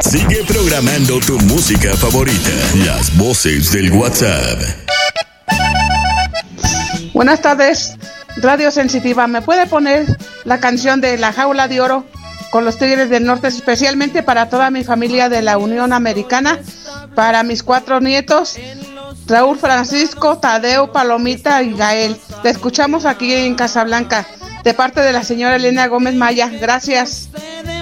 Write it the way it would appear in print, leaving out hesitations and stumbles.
Sigue programando tu música favorita. Las voces del WhatsApp. Buenas tardes, Radio Sensitiva. ¿Me puede poner la canción de La Jaula de Oro con los Tigres del Norte, especialmente para toda mi familia de la Unión Americana, para mis 4 nietos, Raúl, Francisco, Tadeo, Palomita y Gael? Te escuchamos aquí en Casablanca, de parte de la señora Elena Gómez Maya. Gracias.